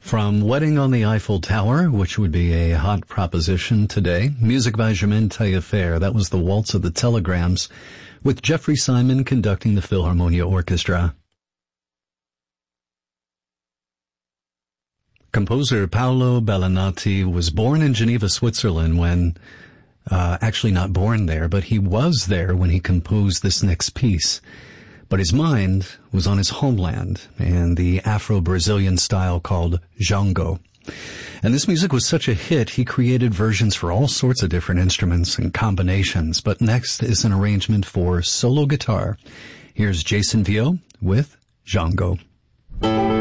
From Wedding on the Eiffel Tower, which would be a hot proposition today, music by Germaine Taillefer. That was the Waltz of the Telegrams, with Jeffrey Simon conducting the Philharmonia Orchestra. Composer Paolo Bellinati was born in Geneva, Switzerland when, actually not born there, but he was there when he composed this next piece. But his mind was on his homeland and the Afro-Brazilian style called Django. And this music was such a hit, he created versions for all sorts of different instruments and combinations. But next is an arrangement for solo guitar. Here's Jason Vio with Django.